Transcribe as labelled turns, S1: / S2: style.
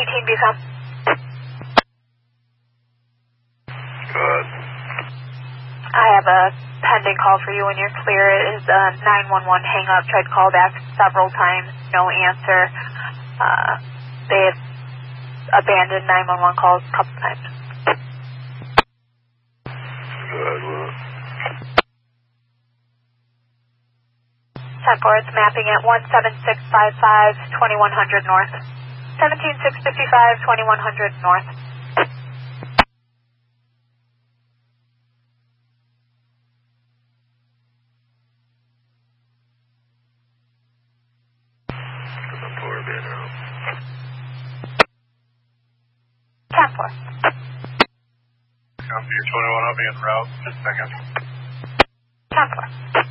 S1: 18 become.
S2: Good.
S1: I have a pending call for you when you're clear. It is a 911 hang up. Tried to call back several times, no answer. They have abandoned 911 calls a couple times.
S2: Good. Well.
S1: 10-4, it's mapping at 17655, 2100 north. 17655, 2100 north.
S2: I'm poor being out.
S1: 10-4.
S2: Come to your 21, I'll be en route. Just a second.
S1: 10-4.